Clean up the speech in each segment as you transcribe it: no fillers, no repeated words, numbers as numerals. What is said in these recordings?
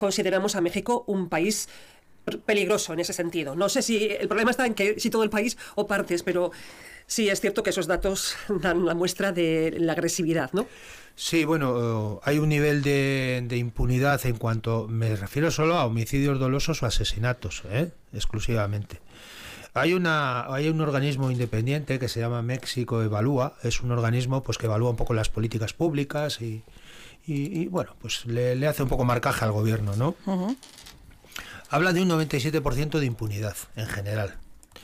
consideramos a México un país peligroso en ese sentido. No sé si el problema está en que si todo el país o partes, pero sí es cierto que esos datos dan la muestra de la agresividad, ¿no? Sí, bueno, hay un nivel de impunidad en cuanto, me refiero solo a homicidios dolosos o asesinatos, exclusivamente. Hay un organismo independiente que se llama México Evalúa, es un organismo pues que evalúa un poco las políticas públicas y bueno, pues le hace un poco marcaje al gobierno, ¿no? Uh-huh. Habla de un 97% de impunidad en general.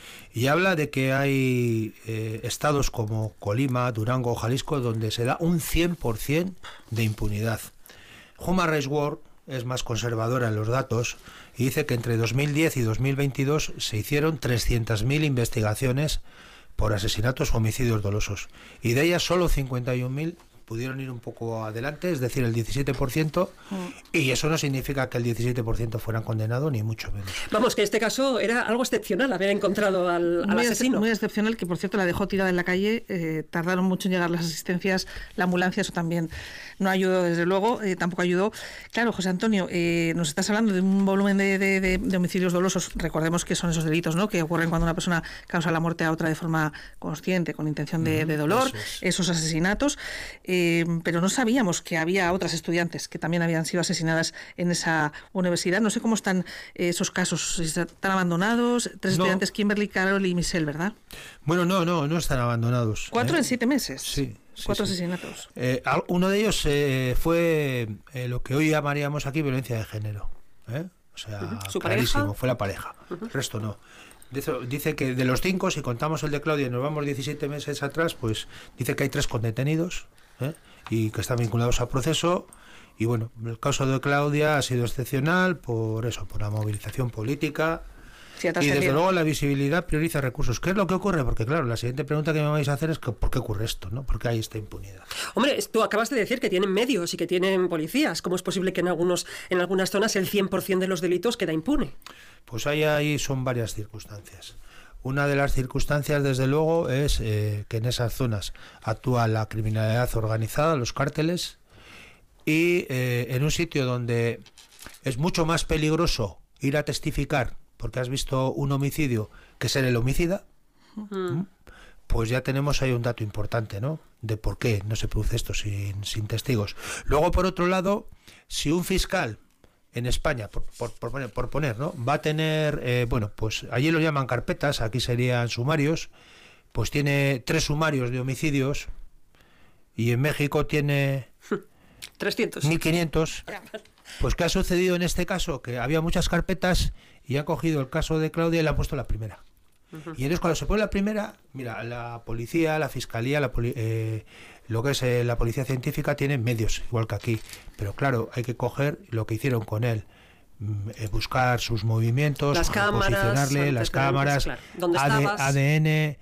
Y habla de que hay estados como Colima, Durango o Jalisco donde se da un 100% de impunidad. Human Rights Watch es más conservadora en los datos y dice que entre 2010 y 2022 se hicieron 300.000 investigaciones por asesinatos o homicidios dolosos. Y de ellas solo 51.000 pudieron ir un poco adelante, es decir, el 17%, y eso no significa que el 17% fueran condenados, ni mucho menos. Vamos, que este caso era algo excepcional, haber encontrado al asesino. Muy excepcional, que por cierto la dejó tirada en la calle, tardaron mucho en llegar las asistencias, la ambulancia, eso también no ayudó, desde luego, tampoco ayudó. Claro, José Antonio, nos estás hablando de un volumen de homicidios dolosos, recordemos que son esos delitos, ¿no?, que ocurren cuando una persona causa la muerte a otra de forma consciente, con intención de dolor, esos asesinatos, pero no sabíamos que había otras estudiantes que también habían sido asesinadas en esa universidad. No sé cómo están esos casos, están abandonados. Tres estudiantes, Kimberly, Carol y Michelle, ¿verdad? Bueno, no están abandonados. 4 en 7 meses. Sí. 4 asesinatos. Uno de ellos fue lo que hoy llamaríamos aquí violencia de género. O sea, clarísimo, fue la pareja. El resto no. Dice que de los 5, si contamos el de Claudia y nos vamos 17 meses atrás, pues dice que hay 3 detenidos y que están vinculados al proceso. Y bueno, el caso de Claudia ha sido excepcional por eso, por la movilización política. Sí, y desde luego la visibilidad prioriza recursos. ¿Qué es lo que ocurre? Porque claro, la siguiente pregunta que me vais a hacer es que ¿por qué ocurre esto? ¿No? ¿Por qué hay esta impunidad? Hombre, tú acabas de decir que tienen medios y que tienen policías. ¿Cómo es posible que en algunas zonas el 100% de los delitos queda impune? Pues ahí son varias circunstancias. Una de las circunstancias, desde luego, es que en esas zonas actúa la criminalidad organizada, los cárteles, y en un sitio donde es mucho más peligroso ir a testificar porque has visto un homicidio que ser el homicida, pues ya tenemos ahí un dato importante, ¿no?, de por qué no se produce esto sin testigos. Luego, por otro lado, si un fiscal en España, por poner, ¿no?, va a tener, bueno, pues allí lo llaman carpetas, aquí serían sumarios, pues tiene 3 sumarios de homicidios y en México tiene 300. 1.500. Pues ¿qué ha sucedido en este caso? Que había muchas carpetas y ha cogido el caso de Claudia y le ha puesto la primera. Y entonces cuando se pone la primera, mira, la policía, la fiscalía, lo que es la policía científica tiene medios, igual que aquí. Pero claro, hay que coger lo que hicieron con él, buscar sus movimientos, las cámaras, posicionarle, las cámaras, claro. ¿Dónde estabas? ADN...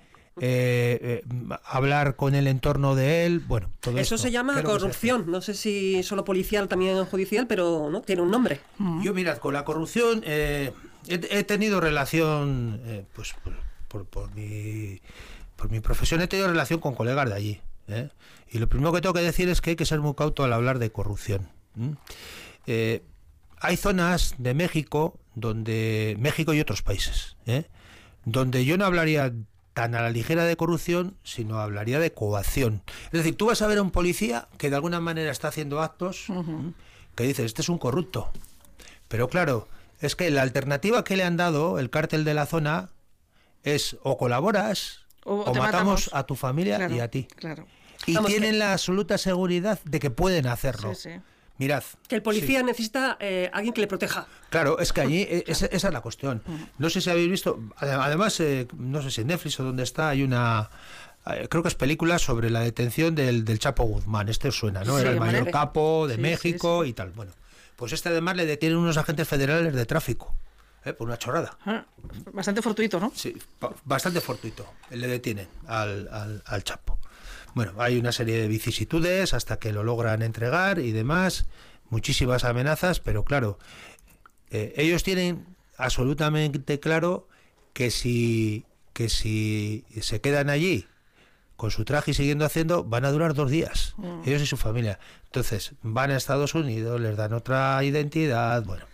hablar con el entorno de él, bueno, todo eso esto. Se llama corrupción, no sé si solo policial, también judicial, pero no tiene un nombre. Yo, mirad, con la corrupción he tenido relación, pues por mi profesión he tenido relación con colegas de allí, y lo primero que tengo que decir es que hay que ser muy cauto al hablar de corrupción. Hay zonas de México y otros países, donde yo no hablaría tan a la ligera de corrupción, sino hablaría de coacción. Es decir, tú vas a ver a un policía que de alguna manera está haciendo actos que dices, este es un corrupto. Pero claro, es que la alternativa que le han dado el cártel de la zona es o colaboras o matamos a tu familia y a ti. Claro. Y tienen la absoluta seguridad de que pueden hacerlo. Sí. Mirad. Que el policía necesita alguien que le proteja. Claro, es que allí esa es la cuestión. No sé si habéis visto, además, no sé si en Netflix o donde está, hay una, creo que es película sobre la detención del Chapo Guzmán. Este os suena, ¿no? Sí, era el mayor manera. capo de México y tal. Bueno, pues además le detienen unos agentes federales de tráfico, por una chorrada. Bastante fortuito, ¿no? Sí, bastante fortuito. Le detienen al Chapo. Bueno, hay una serie de vicisitudes hasta que lo logran entregar y demás, muchísimas amenazas, pero claro, ellos tienen absolutamente claro que si se quedan allí con su traje y siguiendo haciendo, van a durar 2 días, ellos y su familia. Entonces, van a Estados Unidos, les dan otra identidad, bueno,